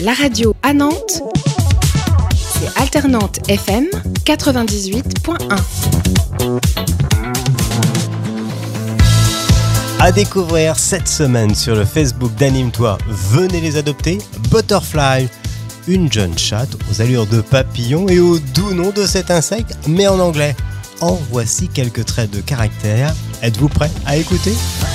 La radio à Nantes, c'est Alternante FM 98.1. À découvrir cette semaine sur le Facebook d'Anime-toi, venez les adopter, Butterfly, une jeune chatte aux allures de papillon et au doux nom de cet insecte, mais en anglais. En voici quelques traits de caractère. Êtes-vous prêts à écouter ?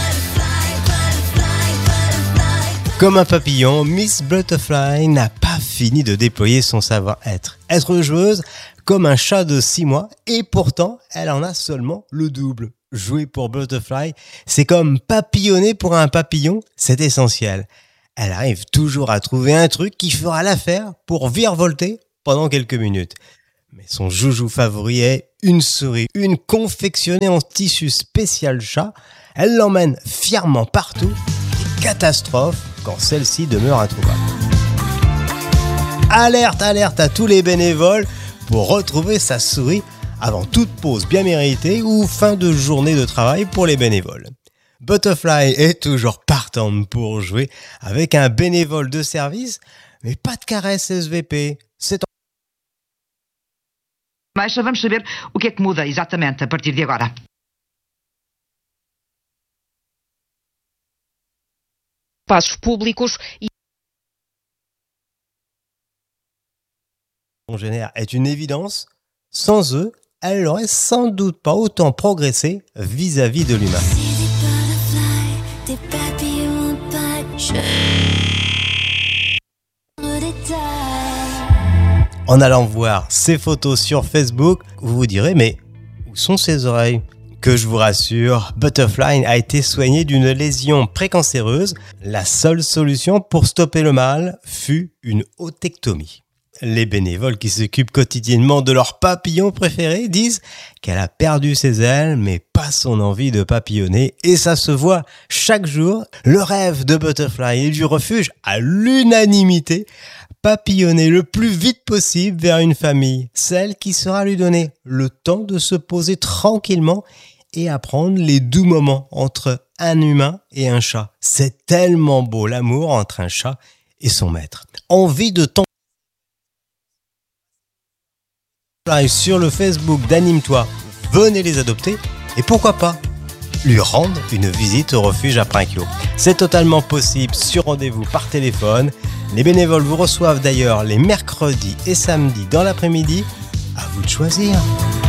Comme un papillon, Miss Butterfly n'a pas fini de déployer son savoir-être. Être joueuse comme un chat de 6 mois et pourtant, elle en a seulement le double. Jouer pour Butterfly, c'est comme papillonner pour un papillon, c'est essentiel. Elle arrive toujours à trouver un truc qui fera l'affaire pour virevolter pendant quelques minutes. Mais son joujou favori est une souris, une confectionnée en tissu spécial chat. Elle l'emmène fièrement partout et catastrophe quand celle-ci demeure introuvable. Alerte, alerte à tous les bénévoles pour retrouver sa souris avant toute pause bien méritée ou fin de journée de travail pour les bénévoles. Butterfly est toujours partante pour jouer avec un bénévole de service, mais pas de caresse SVP. C'est Mas vamos saber o que é que muda exatamente a partir de agora. Espaços públicos e congénère est une évidence. Sans eux, elle n'aurait sans doute pas autant progressé vis-à-vis de l'humain. En allant voir ses photos sur Facebook, vous vous direz, mais où sont ses oreilles ? Que je vous rassure, Butterfly a été soignée d'une lésion précancéreuse. La seule solution pour stopper le mal fut une otectomie. Les bénévoles qui s'occupent quotidiennement de leur papillon préféré disent qu'elle a perdu ses ailes, mais pas son envie de papillonner. Et ça se voit chaque jour. Le rêve de Butterfly et du refuge, à l'unanimité, papillonner le plus vite possible vers une famille, celle qui saura lui donner le temps de se poser tranquillement et apprendre les doux moments entre un humain et un chat. C'est tellement beau l'amour entre un chat et son maître. Envie de tenter sur le Facebook d'Anime-toi, venez les adopter et pourquoi pas lui rendre une visite au refuge à Princlos. C'est totalement possible sur rendez-vous par téléphone. Les bénévoles vous reçoivent d'ailleurs les mercredis et samedis dans l'après-midi. À vous de choisir.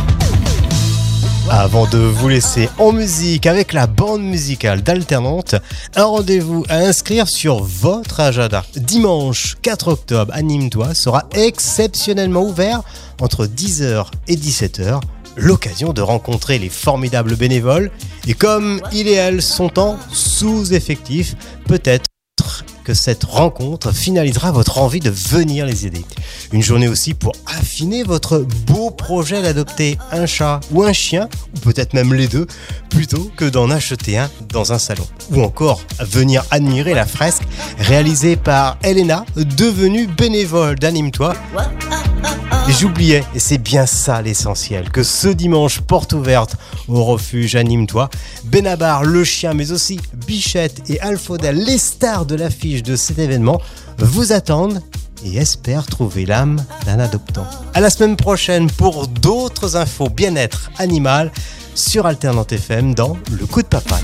Avant de vous laisser en musique avec la bande musicale d'Alternante, un rendez-vous à inscrire sur votre agenda. Dimanche 4 octobre, Anime-toi sera exceptionnellement ouvert entre 10h et 17h. L'occasion de rencontrer les formidables bénévoles. Et comme il et elle sont en sous-effectif, peut-être que cette rencontre finalisera votre envie de venir les aider. Une journée aussi pour affiner votre beau projet d'adopter un chat ou un chien, ou peut-être même les deux, plutôt que d'en acheter un dans un salon. Ou encore venir admirer la fresque réalisée par Elena, devenue bénévole d'Anime-toi. Et j'oubliais, et c'est bien ça l'essentiel, que ce dimanche, porte ouverte au refuge Anime-toi, Benabar, le chien, mais aussi Bichette et Alfodel, les stars de l'affiche de cet événement, vous attendent et espèrent trouver l'âme d'un adoptant. À la semaine prochaine pour d'autres infos bien-être animal sur Alternante FM dans Le Coup de Papate.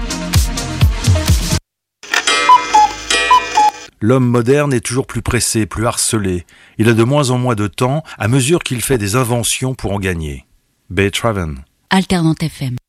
L'homme moderne est toujours plus pressé, plus harcelé. Il a de moins en moins de temps à mesure qu'il fait des inventions pour en gagner. Beethoven. Alternante FM.